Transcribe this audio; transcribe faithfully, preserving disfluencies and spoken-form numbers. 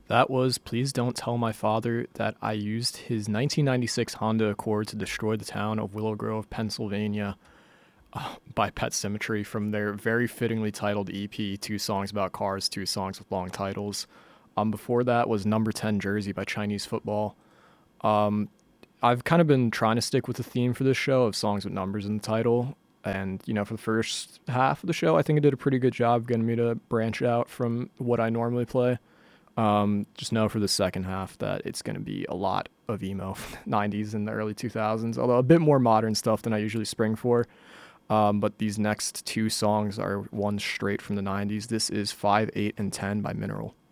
That was Please Don't Tell My Father That I Used His nineteen ninety-six Honda Accord to Destroy the Town of Willow Grove, Pennsylvania uh, by Pet Symmetry from their very fittingly titled E P, Two Songs About Cars, Two Songs with Long Titles. Um, before that was Number ten Jersey by Chinese Football. Um, I've kind of been trying to stick with the theme for this show of songs with numbers in the title. And, you know, for the first half of the show, I think it did a pretty good job getting me to branch out from what I normally play. Um, just know for the second half that it's going to be a lot of emo from the nineties and the early two thousands, although a bit more modern stuff than I usually spring for. Um, but these next two songs are one straight from the nineties. This is five, eight, and ten by Mineral.